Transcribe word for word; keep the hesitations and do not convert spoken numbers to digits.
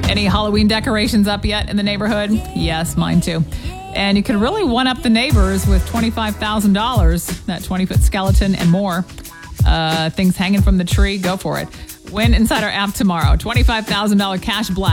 Any Halloween decorations up yet in the neighborhood? Yes, mine too. And you can really one-up the neighbors with twenty-five thousand dollars, that twenty-foot skeleton and more. Uh, things hanging from the tree, go for it. Win inside our app tomorrow. twenty-five thousand dollars cash blast.